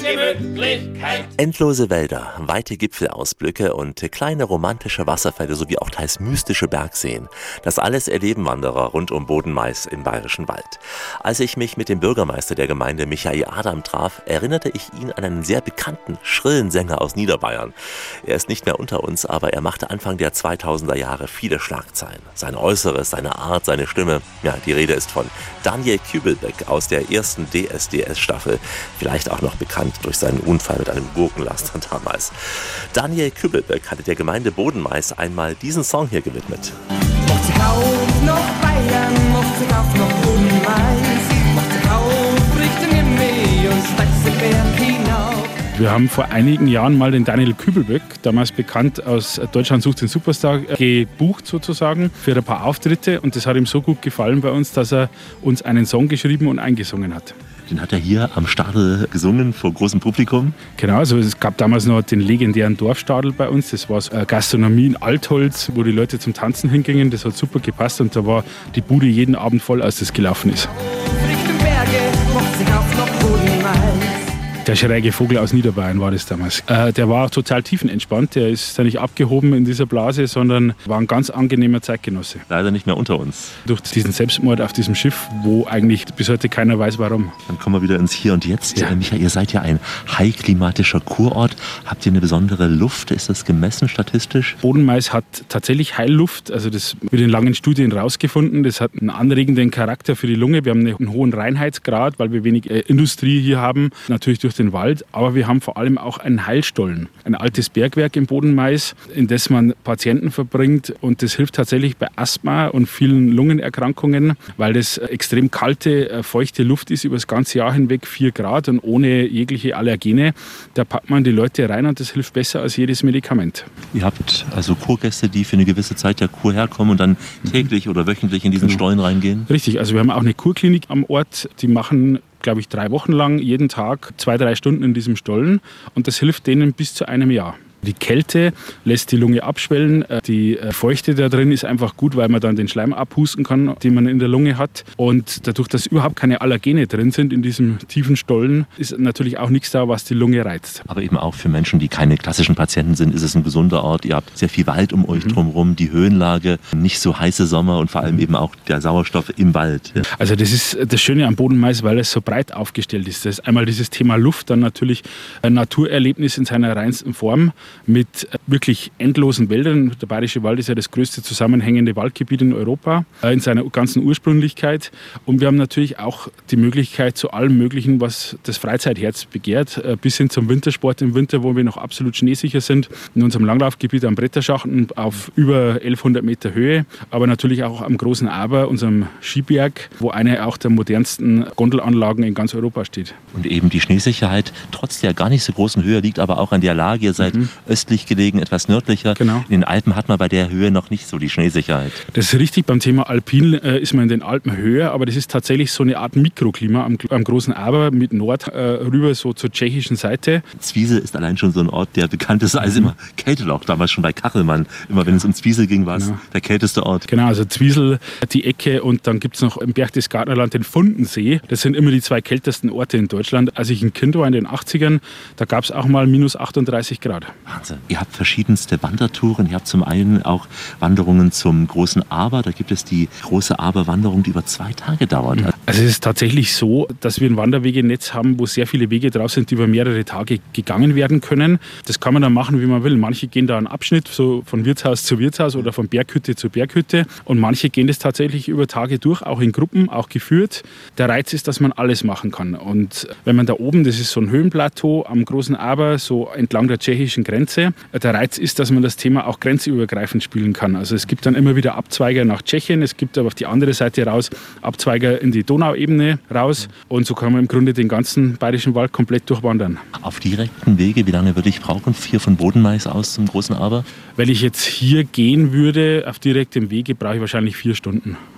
Gemütlichkeit. Endlose Wälder, weite Gipfelausblicke und kleine romantische Wasserfälle sowie auch teils mystische Bergseen. Das alles erleben Wanderer rund um Bodenmais im Bayerischen Wald. Als ich mich mit dem Bürgermeister der Gemeinde Michael Adam traf, erinnerte ich ihn an einen sehr bekannten, schrillen Sänger aus Niederbayern. Er ist nicht mehr unter uns, aber er machte Anfang der 2000er Jahre viele Schlagzeilen. Sein Äußeres, seine Art, seine Stimme, ja, die Rede ist von Daniel Kübelbeck aus der ersten DSDS-Staffel, vielleicht auch noch bekannt durch seinen Unfall mit einem Gurkenlaster damals. Daniel Kübelbeck hatte der Gemeinde Bodenmais einmal diesen Song hier gewidmet. Macht sich auf nach Bayern, macht sich auf nach Bodenmais, macht sich auf Richtung Himmel und steigt den Berg hinauf. Wir haben vor einigen Jahren mal den Daniel Kübelbeck, damals bekannt aus Deutschland sucht den Superstar, gebucht sozusagen für ein paar Auftritte. Und das hat ihm so gut gefallen bei uns, dass er uns einen Song geschrieben und eingesungen hat. Den hat er hier am Stadel gesungen vor großem Publikum. Genau, also es gab damals noch den legendären Dorfstadel bei uns. Das war so eine Gastronomie in Altholz, wo die Leute zum Tanzen hingingen. Das hat super gepasst und da war die Bude jeden Abend voll, als das gelaufen ist. Richtung Berge, macht sich auf nach Bodenmais. Der schräge Vogel aus Niederbayern war das damals. Der war total tiefenentspannt. Der ist da nicht abgehoben in dieser Blase, sondern war ein ganz angenehmer Zeitgenosse. Leider nicht mehr unter uns. Durch diesen Selbstmord auf diesem Schiff, wo eigentlich bis heute keiner weiß, warum. Dann kommen wir wieder ins Hier und Jetzt. Ja. Michael, ihr seid ja ein high-klimatischer Kurort. Habt ihr eine besondere Luft? Ist das gemessen statistisch? Bodenmais hat tatsächlich Heilluft. Also das wird in langen Studien rausgefunden. Das hat einen anregenden Charakter für die Lunge. Wir haben einen hohen Reinheitsgrad, weil wir wenig Industrie hier haben. Natürlich durch den Wald, aber wir haben vor allem auch einen Heilstollen, ein altes Bergwerk im Bodenmais, in das man Patienten verbringt, und das hilft tatsächlich bei Asthma und vielen Lungenerkrankungen, weil das extrem kalte, feuchte Luft ist über das ganze Jahr hinweg, 4 Grad und ohne jegliche Allergene. Da packt man die Leute rein und das hilft besser als jedes Medikament. Ihr habt also Kurgäste, die für eine gewisse Zeit der Kur herkommen und dann täglich oder wöchentlich in diesen Stollen reingehen? Richtig, also wir haben auch eine Kurklinik am Ort, die machen, glaube ich, 3 Wochen lang jeden Tag 2-3 Stunden in diesem Stollen und das hilft denen bis zu einem Jahr. Die Kälte lässt die Lunge abschwellen. Die Feuchte da drin ist einfach gut, weil man dann den Schleim abhusten kann, den man in der Lunge hat. Und dadurch, dass überhaupt keine Allergene drin sind in diesem tiefen Stollen, ist natürlich auch nichts da, was die Lunge reizt. Aber eben auch für Menschen, die keine klassischen Patienten sind, ist es ein gesunder Ort. Ihr habt sehr viel Wald um euch drumherum, die Höhenlage, nicht so heiße Sommer und vor allem eben auch der Sauerstoff im Wald. Ja. Also das ist das Schöne am Bodenmais, weil es so breit aufgestellt ist. Das ist einmal dieses Thema Luft, dann natürlich ein Naturerlebnis in seiner reinsten Form, mit wirklich endlosen Wäldern. Der Bayerische Wald ist ja das größte zusammenhängende Waldgebiet in Europa, in seiner ganzen Ursprünglichkeit. Und wir haben natürlich auch die Möglichkeit zu allem Möglichen, was das Freizeitherz begehrt, bis hin zum Wintersport im Winter, wo wir noch absolut schneesicher sind. In unserem Langlaufgebiet am Bretterschachten auf über 1100 Meter Höhe, aber natürlich auch am Großen Aber, unserem Skiberg, wo eine auch der modernsten Gondelanlagen in ganz Europa steht. Und eben die Schneesicherheit, trotz der gar nicht so großen Höhe, liegt aber auch an der Lage. Ihr seid östlich gelegen, etwas nördlicher. Genau. In den Alpen hat man bei der Höhe noch nicht so die Schneesicherheit. Das ist richtig. Beim Thema Alpin ist man in den Alpen höher, aber das ist tatsächlich so eine Art Mikroklima am Großen Aber mit Nord rüber so zur tschechischen Seite. Zwiesel ist allein schon so ein Ort, der bekannt ist als immer Kälteloch. Damals schon bei Kachelmann. Immer wenn es um Zwiesel ging, war es der kälteste Ort. Genau, also Zwiesel, die Ecke, und dann gibt es noch im Berchtesgadenerland den Fundensee. Das sind immer die 2 kältesten Orte in Deutschland. Als ich ein Kind war in den 80ern, da gab es auch mal minus 38 Grad. Wahnsinn. Ihr habt verschiedenste Wandertouren. Ihr habt zum einen auch Wanderungen zum Großen Aber. Da gibt es die große Aber-Wanderung, die über 2 Tage dauert. Also es ist tatsächlich so, dass wir ein Wanderwegenetz haben, wo sehr viele Wege drauf sind, die über mehrere Tage gegangen werden können. Das kann man dann machen, wie man will. Manche gehen da einen Abschnitt, so von Wirtshaus zu Wirtshaus oder von Berghütte zu Berghütte. Und manche gehen das tatsächlich über Tage durch, auch in Gruppen, auch geführt. Der Reiz ist, dass man alles machen kann. Und wenn man da oben, das ist so ein Höhenplateau am Großen Aber, so entlang der tschechischen Grenze, der Reiz ist, dass man das Thema auch grenzübergreifend spielen kann. Also es gibt dann immer wieder Abzweiger nach Tschechien, es gibt aber auf die andere Seite raus Abzweiger in die Donauebene raus, und so kann man im Grunde den ganzen Bayerischen Wald komplett durchwandern. Auf direkten Wege, wie lange würde ich brauchen, hier von Bodenmais aus zum Großen Aber? Wenn ich jetzt hier gehen würde, auf direktem Wege, brauche ich wahrscheinlich 4 Stunden.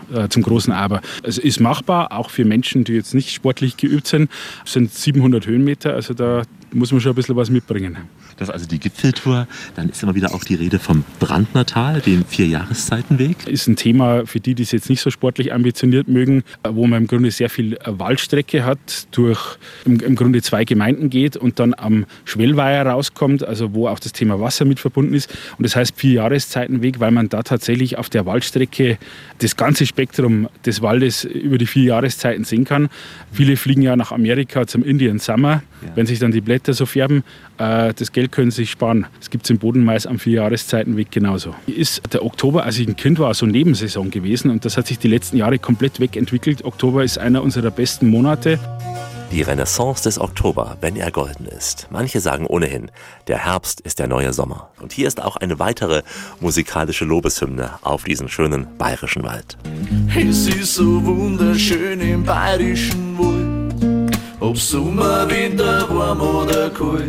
zum großen Aber. Es ist machbar, auch für Menschen, die jetzt nicht sportlich geübt sind. Es sind 700 Höhenmeter, also da muss man schon ein bisschen was mitbringen. Das ist also die Gipfeltour. Dann ist immer wieder auch die Rede vom Brandnertal, dem 4-Jahreszeitenweg. Ist ein Thema für die, die es jetzt nicht so sportlich ambitioniert mögen, wo man im Grunde sehr viel Waldstrecke hat, durch im Grunde 2 Gemeinden geht und dann am Schwellweiher rauskommt, also wo auch das Thema Wasser mit verbunden ist. Und das heißt 4-Jahreszeitenweg, weil man da tatsächlich auf der Waldstrecke das ganze Spektrum des Waldes über die 4 Jahreszeiten sehen kann. Viele fliegen ja nach Amerika zum Indian Summer, wenn sich dann die Blätter so färben. Das Geld können sie sich sparen. Das gibt es im Bodenmais am 4-Jahreszeitenweg genauso. Ist der Oktober, als ich ein Kind war, so Nebensaison gewesen und das hat sich die letzten Jahre komplett wegentwickelt. Oktober ist einer unserer besten Monate. Die Renaissance des Oktober, wenn er golden ist. Manche sagen ohnehin, der Herbst ist der neue Sommer. Und hier ist auch eine weitere musikalische Lobeshymne auf diesen schönen bayerischen Wald. Es ist so wunderschön im bayerischen Wald, ob Sommer, Winter, warm oder kalt.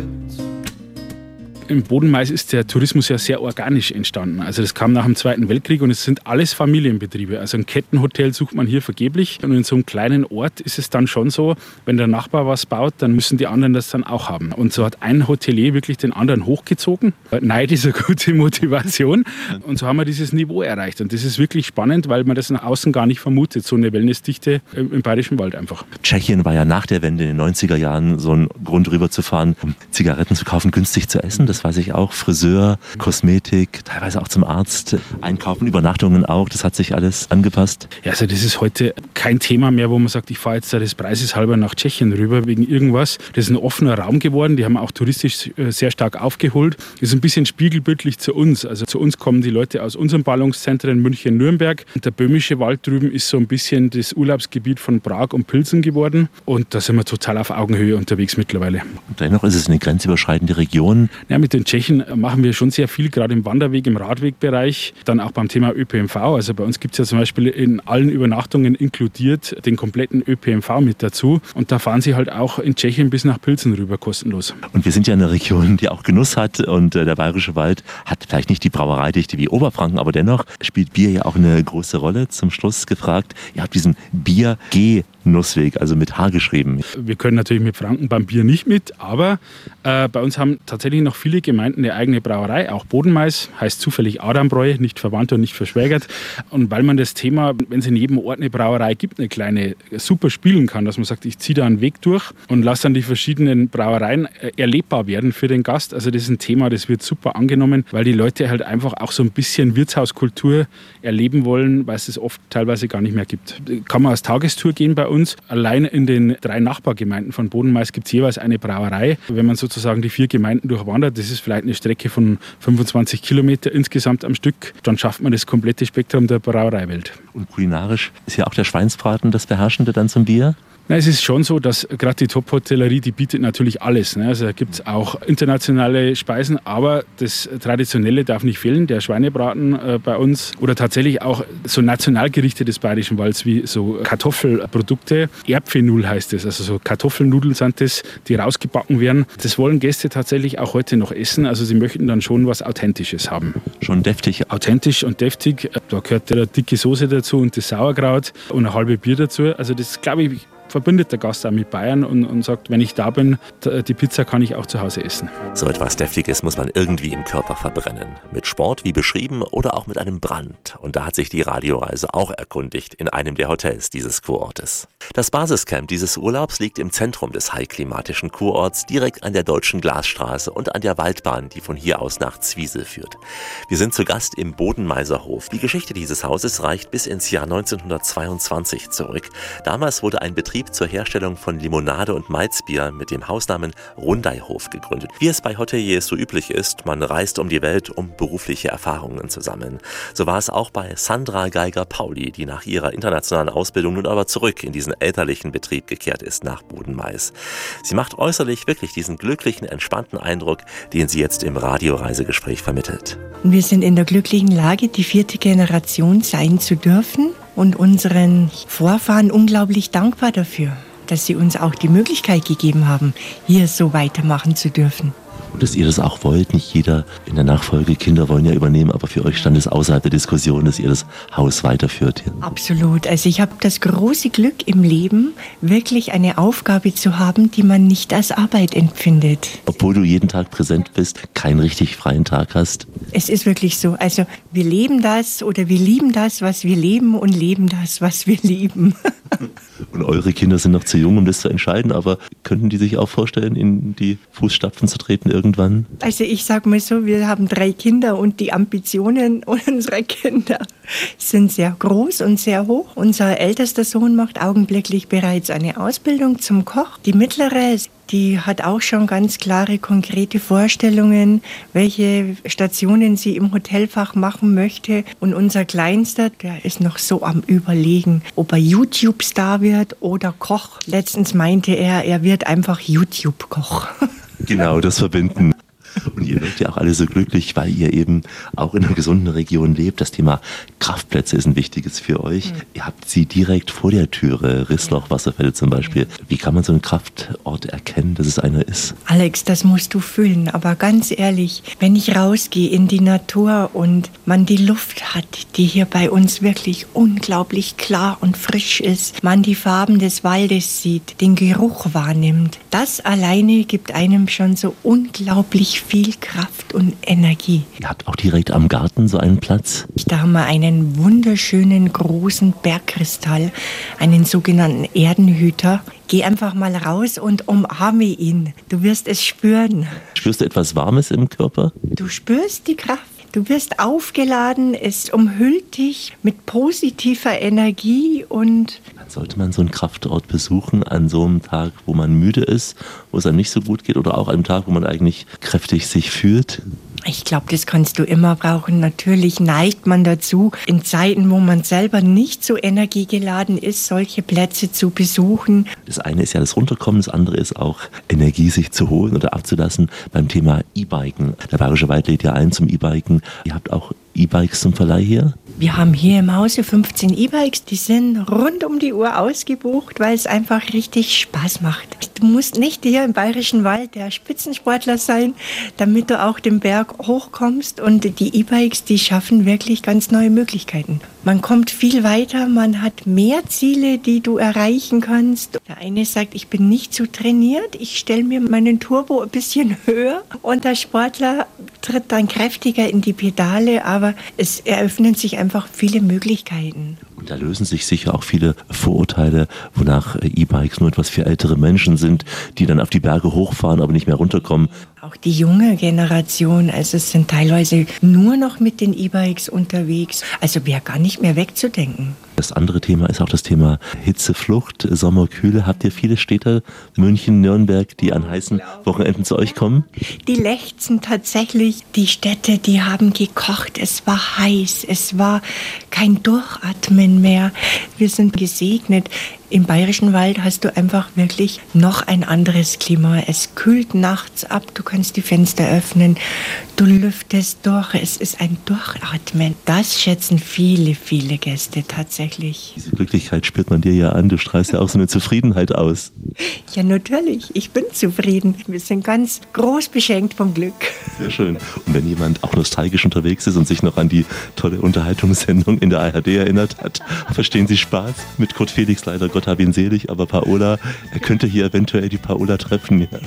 Im Bodenmais ist der Tourismus ja sehr organisch entstanden. Also das kam nach dem Zweiten Weltkrieg und es sind alles Familienbetriebe. Also ein Kettenhotel sucht man hier vergeblich. Und in so einem kleinen Ort ist es dann schon so, wenn der Nachbar was baut, dann müssen die anderen das dann auch haben. Und so hat ein Hotelier wirklich den anderen hochgezogen. Neid ist eine gute Motivation. Und so haben wir dieses Niveau erreicht. Und das ist wirklich spannend, weil man das nach außen gar nicht vermutet, so eine Wellnessdichte im Bayerischen Wald einfach. Tschechien war ja nach der Wende in den 90er Jahren so ein Grund rüberzufahren, um Zigaretten zu kaufen, günstig zu essen. Das weiß ich auch. Friseur, Kosmetik, teilweise auch zum Arzt, Einkaufen, Übernachtungen auch. Das hat sich alles angepasst. Ja, also das ist heute kein Thema mehr, wo man sagt, ich fahre jetzt da des Preises halber nach Tschechien rüber wegen irgendwas. Das ist ein offener Raum geworden. Die haben auch touristisch sehr stark aufgeholt. Das ist ein bisschen spiegelbildlich zu uns. Also zu uns kommen die Leute aus unseren Ballungszentren München, Nürnberg. Und der Böhmische Wald drüben ist so ein bisschen das Urlaubsgebiet von Prag und Pilsen geworden. Und da sind wir total auf Augenhöhe unterwegs mittlerweile. Und dennoch ist es eine grenzüberschreitende Region. Ja, mit den Tschechen machen wir schon sehr viel, gerade im Wanderweg, im Radwegbereich, dann auch beim Thema ÖPNV. Also bei uns gibt es ja zum Beispiel in allen Übernachtungen inkludiert den kompletten ÖPNV mit dazu. Und da fahren sie halt auch in Tschechien bis nach Pilsen rüber kostenlos. Und wir sind ja eine Region, die auch Genuss hat und der Bayerische Wald hat vielleicht nicht die Brauereidichte wie Oberfranken, aber dennoch spielt Bier ja auch eine große Rolle. Zum Schluss gefragt, ihr habt diesen Bier-G-Nussweg, also mit H geschrieben. Wir können natürlich mit Franken beim Bier nicht mit, aber bei uns haben tatsächlich noch viele Gemeinden eine eigene Brauerei, auch Bodenmais, heißt zufällig Adambräu, nicht verwandt und nicht verschwägert. Und weil man das Thema, wenn es in jedem Ort eine Brauerei gibt, eine kleine, super spielen kann, dass man sagt, ich ziehe da einen Weg durch und lasse dann die verschiedenen Brauereien erlebbar werden für den Gast. Also das ist ein Thema, das wird super angenommen, weil die Leute halt einfach auch so ein bisschen Wirtshauskultur erleben wollen, weil es es oft teilweise gar nicht mehr gibt. Kann man als Tagestour gehen bei uns. Allein in den 3 Nachbargemeinden von Bodenmais gibt es jeweils eine Brauerei. Wenn man sozusagen die 4 Gemeinden durchwandert, das ist vielleicht eine Strecke von 25 Kilometer insgesamt am Stück, dann schafft man das komplette Spektrum der Brauereiwelt. Und kulinarisch ist ja auch der Schweinsbraten das Beherrschende dann zum Bier? Na, es ist schon so, dass gerade die Top-Hotellerie, die bietet natürlich alles. Ne? Also da gibt es auch internationale Speisen, aber das Traditionelle darf nicht fehlen, der Schweinebraten bei uns. Oder tatsächlich auch so Nationalgerichte des Bayerischen Walds wie so Kartoffelprodukte. Erbfenul heißt es, also so Kartoffelnudeln sind das, die rausgebacken werden. Das wollen Gäste tatsächlich auch heute noch essen. Also sie möchten dann schon was Authentisches haben. Schon deftig. Authentisch und deftig. Da gehört eine dicke Soße dazu und das Sauerkraut und ein halbes Bier dazu. Also das, glaube ich, verbindet der Gast auch mit Bayern und sagt, wenn ich da bin, die Pizza kann ich auch zu Hause essen. So etwas Deftiges muss man irgendwie im Körper verbrennen. Mit Sport, wie beschrieben, oder auch mit einem Brand. Und da hat sich die Radioreise auch erkundigt in einem der Hotels dieses Kurortes. Das Basiscamp dieses Urlaubs liegt im Zentrum des high-klimatischen Kurorts, direkt an der Deutschen Glasstraße und an der Waldbahn, die von hier aus nach Zwiesel führt. Wir sind zu Gast im Bodenmaiser Hof. Die Geschichte dieses Hauses reicht bis ins Jahr 1922 zurück. Damals wurde ein Betrieb zur Herstellung von Limonade und Malzbier mit dem Hausnamen Rundeihof gegründet. Wie es bei Hoteliers so üblich ist, man reist um die Welt, um berufliche Erfahrungen zu sammeln. So war es auch bei Sandra Geiger-Pauli, die nach ihrer internationalen Ausbildung nun aber zurück in diesen elterlichen Betrieb gekehrt ist nach Bodenmais. Sie macht äußerlich wirklich diesen glücklichen, entspannten Eindruck, den sie jetzt im Radioreisegespräch vermittelt. Wir sind in der glücklichen Lage, die 4. Generation sein zu dürfen. Und unseren Vorfahren unglaublich dankbar dafür, dass sie uns auch die Möglichkeit gegeben haben, hier so weitermachen zu dürfen. Und dass ihr das auch wollt, nicht jeder in der Nachfolge, Kinder wollen ja übernehmen, aber für euch stand es außerhalb der Diskussion, dass ihr das Haus weiterführt. Ja. Absolut. Also ich habe das große Glück im Leben, wirklich eine Aufgabe zu haben, die man nicht als Arbeit empfindet. Obwohl du jeden Tag präsent bist, keinen richtig freien Tag hast. Es ist wirklich so. Also wir leben das oder wir lieben das, was wir leben und leben das, was wir lieben. Und eure Kinder sind noch zu jung, um das zu entscheiden, aber könnten die sich auch vorstellen, in die Fußstapfen zu treten irgendwann? Also ich sage mal so, wir haben 3 Kinder und die Ambitionen unserer Kinder sind sehr groß und sehr hoch. Unser ältester Sohn macht augenblicklich bereits eine Ausbildung zum Koch. Die mittlere, die hat auch schon ganz klare, konkrete Vorstellungen, welche Stationen sie im Hotelfach machen möchte. Und unser Kleinster, der ist noch so am Überlegen, ob er YouTube-Star wird oder Koch. Letztens meinte er wird einfach YouTube-Koch. Genau, das verbinden. Und ihr wirkt ja auch alle so glücklich, weil ihr eben auch in einer gesunden Region lebt. Das Thema Kraftplätze ist ein wichtiges für euch. Ihr habt sie direkt vor der Türe, Rissloch, Wasserfälle zum Beispiel. Wie kann man so einen Kraftort erkennen, dass es einer ist? Alex, das musst du fühlen. Aber ganz ehrlich, wenn ich rausgehe in die Natur und man die Luft hat, die hier bei uns wirklich unglaublich klar und frisch ist, man die Farben des Waldes sieht, den Geruch wahrnimmt, das alleine gibt einem schon so unglaublich viel Kraft und Energie. Ihr habt auch direkt am Garten so einen Platz? Da haben wir einen wunderschönen großen Bergkristall, einen sogenannten Erdenhüter. Geh einfach mal raus und umarme ihn. Du wirst es spüren. Spürst du etwas Warmes im Körper? Du spürst die Kraft. Du wirst aufgeladen, es umhüllt dich mit positiver Energie und... Dann sollte man so einen Kraftort besuchen an so einem Tag, wo man müde ist, wo es einem nicht so gut geht oder auch an einem Tag, wo man eigentlich kräftig sich fühlt? Ich glaube, das kannst du immer brauchen. Natürlich neigt man dazu, in Zeiten, wo man selber nicht so energiegeladen ist, solche Plätze zu besuchen. Das eine ist ja das Runterkommen, das andere ist auch Energie sich zu holen oder abzulassen beim Thema E-Biken. Der Bayerische Wald lädt ja ein zum E-Biken. Ihr habt auch E-Bikes zum Verleih hier? Wir haben hier im Hause 15 E-Bikes, die sind rund um die Uhr ausgebucht, weil es einfach richtig Spaß macht. Du musst nicht hier im Bayerischen Wald der Spitzensportler sein, damit du auch den Berg hochkommst, und die E-Bikes, die schaffen wirklich ganz neue Möglichkeiten. Man kommt viel weiter, man hat mehr Ziele, die du erreichen kannst. Der eine sagt, ich bin nicht so trainiert, ich stelle mir meinen Turbo ein bisschen höher, und der Sportler tritt dann kräftiger in die Pedale, aber es eröffnen sich einfach viele Möglichkeiten. Und da lösen sich sicher auch viele Vorurteile, wonach E-Bikes nur etwas für ältere Menschen sind, die dann auf die Berge hochfahren, aber nicht mehr runterkommen. Auch die junge Generation, also es sind teilweise nur noch mit den E-Bikes unterwegs, also wäre gar nicht mehr wegzudenken. Das andere Thema ist auch das Thema Hitzeflucht, Sommerkühle. Habt ihr viele Städte, München, Nürnberg, die an heißen Wochenenden zu euch kommen? Die lechzen tatsächlich. Die Städte, die haben gekocht. Es war heiß. Es war kein Durchatmen mehr. Wir sind gesegnet. Im Bayerischen Wald hast du einfach wirklich noch ein anderes Klima. Es kühlt nachts ab, du kannst die Fenster öffnen, du lüftest durch, es ist ein Durchatmen. Das schätzen viele, viele Gäste tatsächlich. Diese Glücklichkeit spürt man dir ja an, du strahlst ja auch so eine Zufriedenheit aus. Ja, natürlich, ich bin zufrieden. Wir sind ganz groß beschenkt vom Glück. Sehr schön. Und wenn jemand auch nostalgisch unterwegs ist und sich noch an die tolle Unterhaltungssendung in der ARD erinnert hat, verstehen Sie Spaß mit Kurt Felix, leider Gott hab ihn selig, aber Paola, er könnte hier eventuell die Paola treffen. Ja.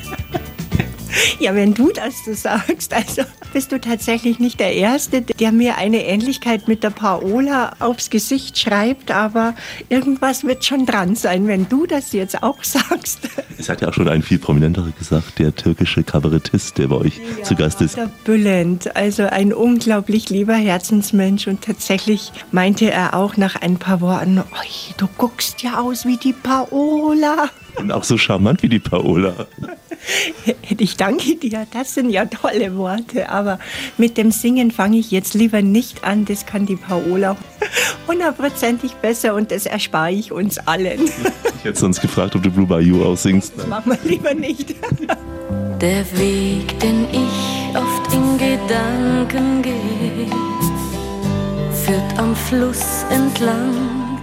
Ja, wenn du das so sagst, also bist du tatsächlich nicht der Erste, der mir eine Ähnlichkeit mit der Paola aufs Gesicht schreibt, aber irgendwas wird schon dran sein, wenn du das jetzt auch sagst. Es hat ja auch schon ein viel prominenterer gesagt, der türkische Kabarettist, der bei euch zu Gast ist. Der Bülent, also ein unglaublich lieber Herzensmensch, und tatsächlich meinte er auch nach ein paar Worten, oi, du guckst ja aus wie die Paola. Und auch so charmant wie die Paola. Ich danke dir, das sind ja tolle Worte, aber mit dem Singen fange ich jetzt lieber nicht an, das kann die Paola hundertprozentig besser, und das erspare ich uns allen. Ich hätte sonst gefragt, ob du Blue Bayou aussingst. Das machen wir lieber nicht. Der Weg, den ich oft in Gedanken gehe, führt am Fluss entlang zum See.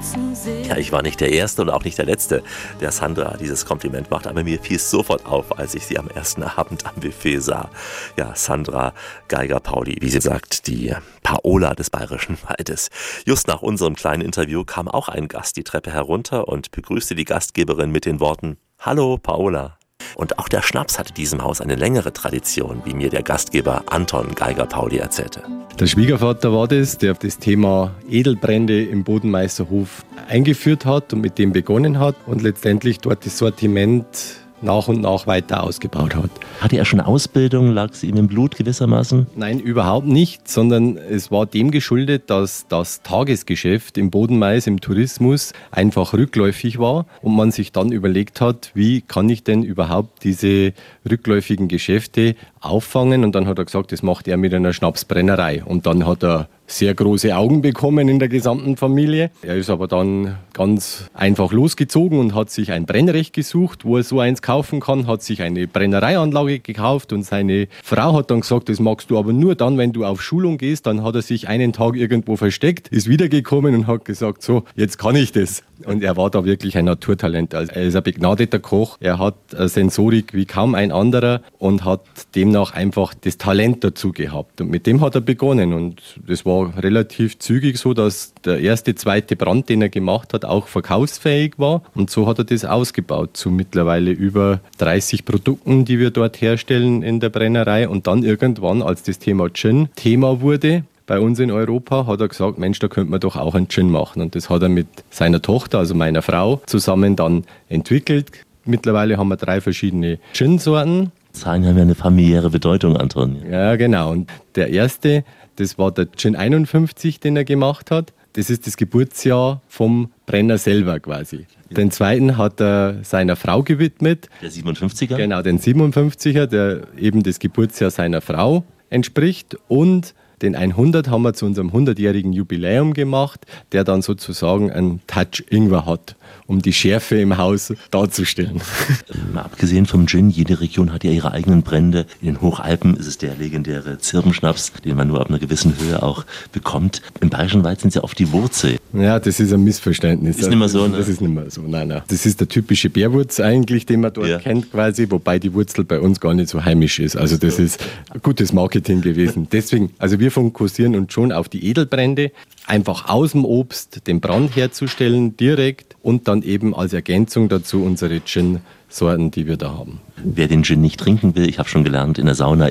Ja, ich war nicht der Erste und auch nicht der Letzte, der Sandra dieses Kompliment macht, aber mir fiel es sofort auf, als ich sie am ersten Abend am Buffet sah. Ja, Sandra Geiger-Pauli, wie sie sagt, die Paola des Bayerischen Waldes. Just nach unserem kleinen Interview kam auch ein Gast die Treppe herunter und begrüßte die Gastgeberin mit den Worten: Hallo, Paola. Und auch der Schnaps hatte diesem Haus eine längere Tradition, wie mir der Gastgeber Anton Geiger-Pauli erzählte. Der Schwiegervater war das, der das Thema Edelbrände im Bodenmeisterhof eingeführt hat und mit dem begonnen hat und letztendlich dort das Sortiment nach und nach weiter ausgebaut hat. Hatte er schon Ausbildung? Lag es ihm im Blut gewissermaßen? Nein, überhaupt nicht, sondern es war dem geschuldet, dass das Tagesgeschäft im Bodenmais, im Tourismus einfach rückläufig war und man sich dann überlegt hat, wie kann ich denn überhaupt diese rückläufigen Geschäfte auffangen, und dann hat er gesagt, das macht er mit einer Schnapsbrennerei, und dann hat er sehr große Augen bekommen in der gesamten Familie. Er ist aber dann ganz einfach losgezogen und hat sich ein Brennrecht gesucht, wo er so eins kaufen kann, hat sich eine Brennereianlage gekauft, und seine Frau hat dann gesagt, das magst du aber nur dann, wenn du auf Schulung gehst. Dann hat er sich einen Tag irgendwo versteckt, ist wiedergekommen und hat gesagt, so, jetzt kann ich das. Und er war da wirklich ein Naturtalent. Also er ist ein begnadeter Koch, er hat eine Sensorik wie kaum ein anderer und hat demnach einfach das Talent dazu gehabt. Und mit dem hat er begonnen, und das war relativ zügig so, dass der erste, zweite Brand, den er gemacht hat, auch verkaufsfähig war. Und so hat er das ausgebaut zu mittlerweile über 30 Produkten, die wir dort herstellen in der Brennerei. Und dann irgendwann, als das Thema Gin Thema wurde bei uns in Europa, hat er gesagt, Mensch, da könnte man doch auch einen Gin machen. Und das hat er mit seiner Tochter, also meiner Frau, zusammen dann entwickelt. Mittlerweile haben wir 3 verschiedene Gin-Sorten. Zahlen haben ja eine familiäre Bedeutung, Anton. Ja, genau. Und der erste, das war der Gin 51, den er gemacht hat. Das ist das Geburtsjahr vom Brenner selber quasi. Den zweiten hat er seiner Frau gewidmet. Der 57er? Genau, den 57er, der eben das Geburtsjahr seiner Frau entspricht. Und den 100 haben wir zu unserem 100-jährigen Jubiläum gemacht, der dann sozusagen einen Touch Ingwer hat, um die Schärfe im Haus darzustellen. Mal abgesehen vom Gin, jede Region hat ja ihre eigenen Brände. In den Hochalpen ist es der legendäre Zirbenschnaps, den man nur ab einer gewissen Höhe auch bekommt. Im Bayerischen Wald sind es ja oft die Wurzel. Ja, das ist ein Missverständnis. Ist nicht mehr so, ne? Das ist nicht mehr so, nein. Das ist der typische Bärwurz eigentlich, den man dort kennt quasi, wobei die Wurzel bei uns gar nicht so heimisch ist. Also das ist gutes Marketing gewesen. Deswegen, also wir fokussieren uns schon auf die Edelbrände, einfach aus dem Obst den Brand herzustellen, direkt, und dann eben als Ergänzung dazu unsere Gin-Sorten, die wir da haben. Wer den Gin nicht trinken will, ich habe schon gelernt, in der Sauna